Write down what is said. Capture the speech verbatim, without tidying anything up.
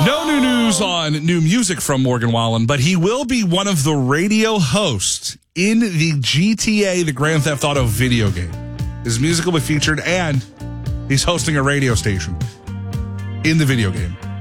No new news on new music from Morgan Wallen, but he will be one of the radio hosts in the G T A, the Grand Theft Auto video game. His music will be featured, and he's hosting a radio station in the video game.